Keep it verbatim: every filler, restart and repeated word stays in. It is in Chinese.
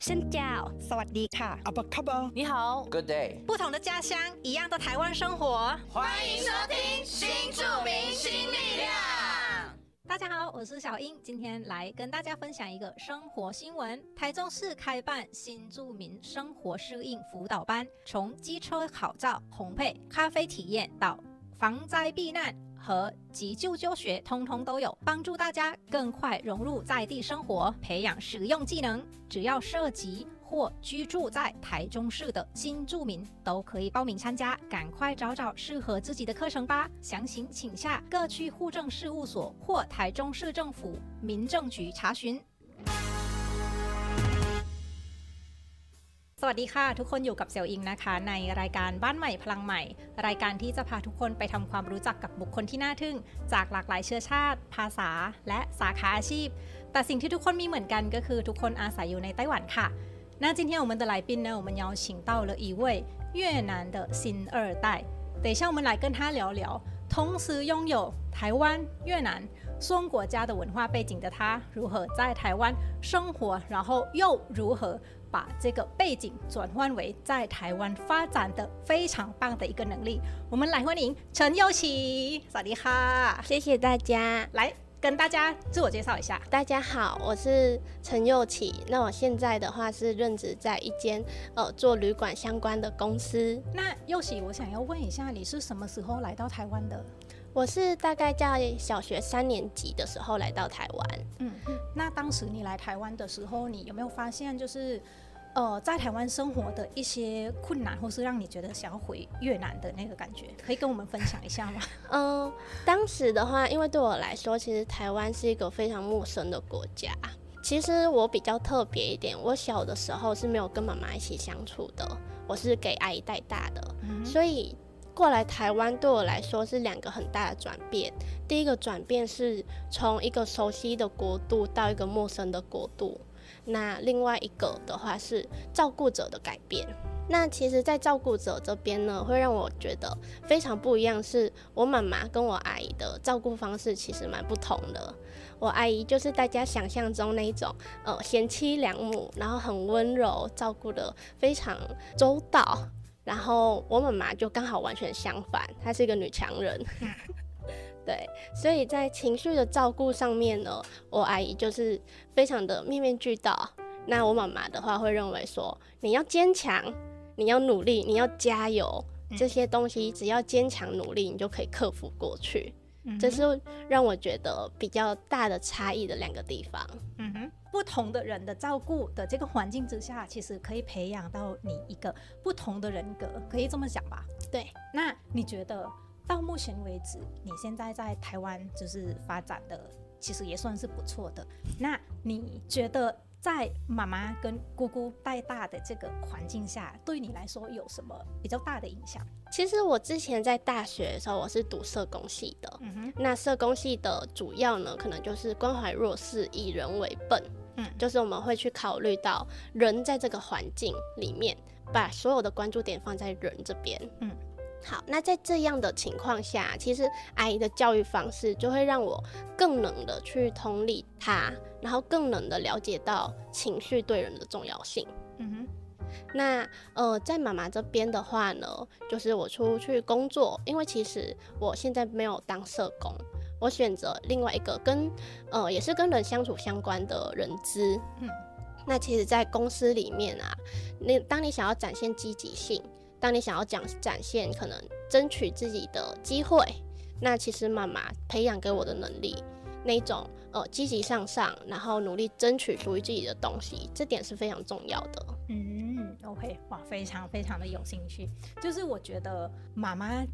新加สวัสดีค่ะ阿巴卡巴， 你好 Good day， 不同的家乡，一样的台湾生活。 欢迎收听新住民新力量。 大家好，我是小英，今天来跟大家分享一个生活新闻。台中市开办新住民生活适应辅导班，从机车考照、烘焙、咖啡体验到防灾避难和急救救学，通通都有，帮助大家更快融入在地生活，培养实用技能。只要涉及或居住在台中市的新住民都可以报名参加，赶快找找适合自己的课程吧。详情请下各区户政事务所或台中市政府民政局查询。สวัสดีค่ะทุกคนอยู่กับเสี่ยวอิงนะคะในรายการบ้านใหม่พลังใหม่รายการที่จะพาทุกคนไปทำความรู้จักกับบุคคลที่น่าทึ่งจากหลากหลายเชื้อชาติภาษาและสาขาอาชีพแต่สิ่งที่ทุกคนมีเหมือนกันก็คือทุกคนอาศัยอยู่ในไต้หวันค่ะ那今天我们的来宾呢我们邀请到了一位越南的新二代等一下我们来跟他聊聊同时拥有台湾、越南双国家的文化背景的他，如何在台湾生活，然后又如何把这个背景转换为在台湾发展的非常棒的一个能力。我们来欢迎陈佑琪，สวัสดีค่ะ谢谢大家。 来跟大家自我介绍一下。 大家好，我是陈佑琪。那我现在的话是任职在一间呃做旅馆相关的公司。 那佑琪，我想要问一下，你是什么时候来到台湾的？ 我是大概在小学三年级的时候来到台湾。 嗯，那当时你来台湾的时候，你有没有发现就是呃，在台湾生活的一些困难，或是让你觉得想要回越南的那个感觉，可以跟我们分享一下吗？ 嗯、呃，当时的话，因为对我来说，其实台湾是一个非常陌生的国家。其实我比较特别一点，我小的时候是没有跟妈妈一起相处的，我是给阿姨带大的，嗯、所以过来台湾对我来说是两个很大的转变。第一个转变是从一个熟悉的国度到一个陌生的国度。那另外一个的话是照顾者的改变。那其实在照顾者这边呢，会让我觉得非常不一样，是我妈妈跟我阿姨的照顾方式其实蛮不同的。我阿姨就是大家想象中那一种呃贤妻良母，然后很温柔，照顾得非常周到。然后我妈妈就刚好完全相反，她是一个女强人对，所以在情绪的照顾上面呢，我阿姨就是非常的面面俱到。那我妈妈的话会认为说，你要坚强，你要努力，你要加油，这些东西只要坚强努力，你就可以克服过去。嗯、这是让我觉得比较大的差异的两个地方。 嗯哼，不同的人的照顾的这个环境之下，其实可以培养到你一个不同的人格，可以这么讲吧？ 对。 那你觉得到目前为止，你现在在台湾就是发展的，其实也算是不错的。那你觉得在妈妈跟姑姑带大的这个环境下，对你来说有什么比较大的影响？ 其实我之前在大学的时候，我是读社工系的。嗯哼，那社工系的主要呢，可能就是关怀弱势，以人为本。嗯，就是我们会去考虑到人在这个环境里面，把所有的关注点放在人这边。嗯。好，那在这样的情况下，其实阿姨的教育方式就会让我更能的去同理她，然后更能的了解到情绪对人的重要性。嗯哼，那呃，在妈妈这边的话呢，就是我出去工作，因为其实我现在没有当社工，我选择另外一个跟呃也是跟人相处相关的人资。嗯，那其实，在公司里面啊，你当你想要展现积极性。当你想要讲展现可能争取自己的机会，那其实妈妈培养给我的能力，那种呃积极向上，然后努力争取属于自己的东西，这点是非常重要的。 嗯 ，OK， 哇，非常非常的有兴趣。就是我觉得妈妈